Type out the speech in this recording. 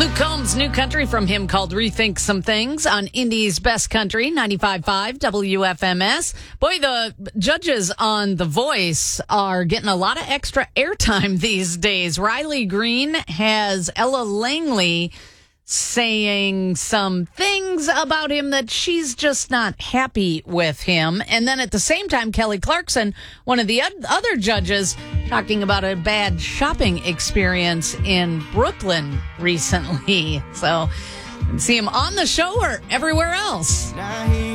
Luke Combs' new country from him called Rethink Some Things on Indy's Best Country, 95.5 WFMS. Boy, the judges on The Voice are getting a lot of extra airtime these days. Riley Green has Ella Langley saying some things about him that she's just not happy with him. And then at the same time, Kelly Clarkson, one of the other judges, talking about a bad shopping experience in Brooklyn recently. So, see him on the show or everywhere else.